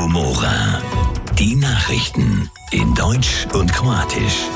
Radio Mora. Die Nachrichten in Deutsch und Kroatisch.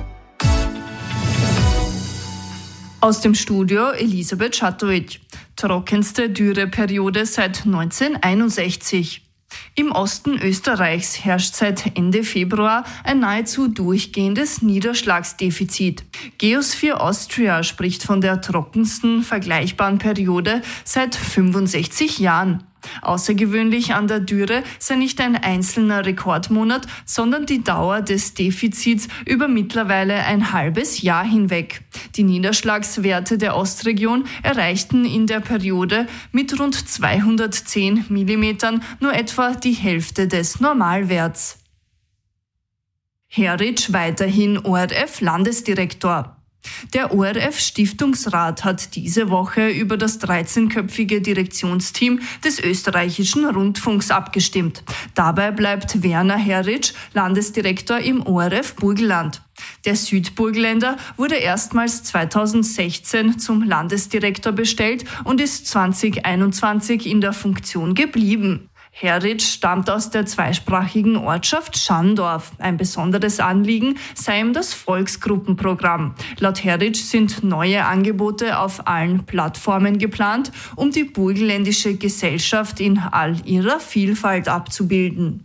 Aus dem Studio Elisabeth Schatovic. Trockenste Dürreperiode seit 1961. Im Osten Österreichs herrscht seit Ende Februar ein nahezu durchgehendes Niederschlagsdefizit. Geosphere Austria spricht von der trockensten vergleichbaren Periode seit 65 Jahren. Außergewöhnlich an der Dürre sei nicht ein einzelner Rekordmonat, sondern die Dauer des Defizits über mittlerweile ein halbes Jahr hinweg. Die Niederschlagswerte der Ostregion erreichten in der Periode mit rund 210 mm nur etwa die Hälfte des Normalwerts. Heric weiterhin ORF-Landesdirektor. Der ORF-Stiftungsrat hat diese Woche über das 13-köpfige Direktionsteam des österreichischen Rundfunks abgestimmt. Dabei bleibt Werner Heric Landesdirektor im ORF Burgenland. Der Südburgenländer wurde erstmals 2016 zum Landesdirektor bestellt und ist 2021 in der Funktion geblieben. Heric stammt aus der zweisprachigen Ortschaft Schandorf. Ein besonderes Anliegen sei ihm das Volksgruppenprogramm. Laut Heric sind neue Angebote auf allen Plattformen geplant, um die burgenländische Gesellschaft in all ihrer Vielfalt abzubilden.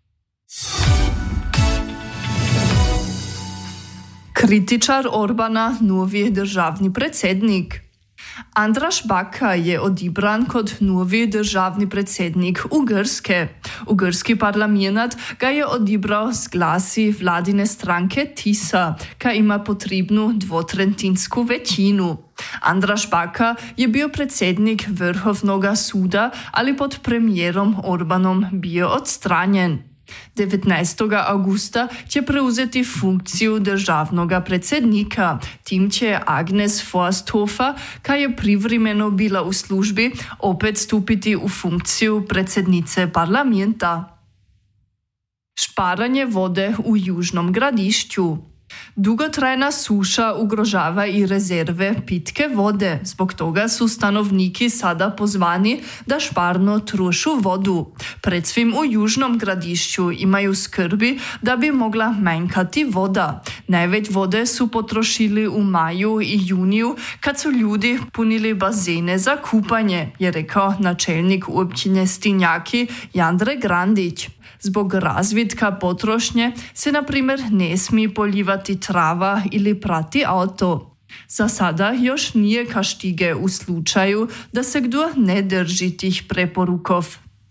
Kritičar Orbana novi državni predsednik. Andraž Baka je odibran kot novi državni predsednik Ugrske. Ugrski parlament ga je odibral z glasi vladine stranke TISA, ki ima potrebno dvotretjinsko večino. Andraž Baka je bil predsednik Vrhovnoga suda ali pod premijerom Orbanom bil odstranjen. 19. augusta će preuzeti funkciju državnoga predsednika, tim će Agnes Forsthofer, ki je privremeno bila v službi, opet stupiti v funkciju predsednice parlamenta. Šparanje vode v Južnom Gradišću. Dugotrajna suša ugrožava i rezerve pitke vode. Zbog toga su stanovniki sada pozvani da šparno trošu vodu. Predsvim u Južnom Gradišću imaju skrbi da bi mogla manjkati voda. Največ vode su potrošili u maju i juniju kad su ljudi punili bazene za kupanje, je rekao načelnik općine Stinjaki Jandre Grandić. Zbog razvitka potrošnje se, na primjer, ne smije poljivati trava ili prati auto. Za sada još nije kaštige u slučaju da se kdo ne drži tih preporukov.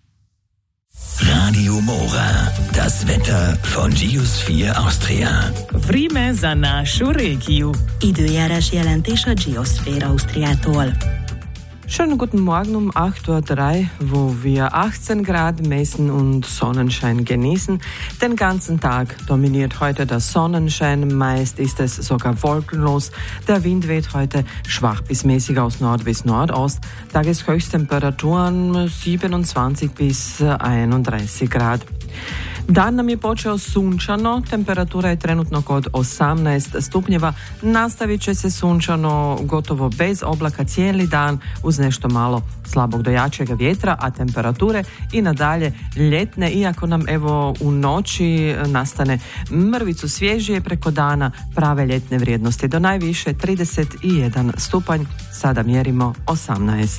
Radio Mora, das Wetter von Geosphere Austria. Vreme za našu regiju. Időjárás jelentés a Geosphere Austriától. Schönen guten Morgen um 8.03 Uhr, wo wir 18 Grad messen und Sonnenschein genießen. Den ganzen Tag dominiert heute der Sonnenschein, meist ist es sogar wolkenlos. Der Wind weht heute schwach bis mäßig aus Nord bis Nordost. Tageshöchsttemperaturen 27 bis 31 Grad. Dan nam je počeo sunčano, temperatura je trenutno kod 18 stupnjeva, nastavit će se sunčano gotovo bez oblaka cijeli dan uz nešto malo slabog do jačega vjetra, a temperature i nadalje ljetne, iako nam evo u noći nastane mrvicu svježije, preko dana prave ljetne vrijednosti do najviše 31 stupanj, sada mjerimo 18.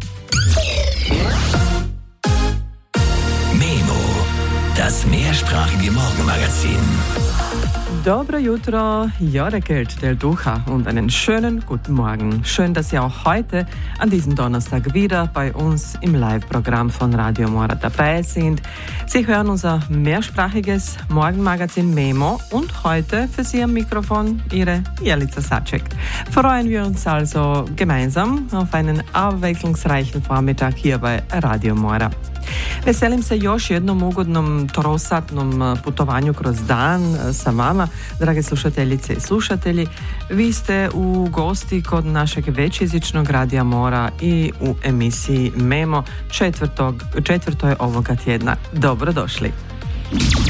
Das mehrsprachige Morgenmagazin. Dobro jutro, Jorekelt del Ducha und einen schönen guten Morgen. Schön, dass ihr auch heute an diesem Donnerstag wieder bei uns im Live-Programm von Radio Mora dabei sind. Sie hören unser mehrsprachiges Morgenmagazin Memo und heute für Sie am Mikrofon Ihre Jelica Saček. Freuen wir uns also gemeinsam auf einen abwechslungsreichen Vormittag hier bei Radio Mora. Veselim se još jednom ugodnom trosatnom putovanju kroz dan sa vama, drage slušateljice i slušatelji. Vi ste u gosti kod našeg većjezičnog Radija Mora i u emisiji Memo četvrtoj ovoga tjedna. Dobrodošli.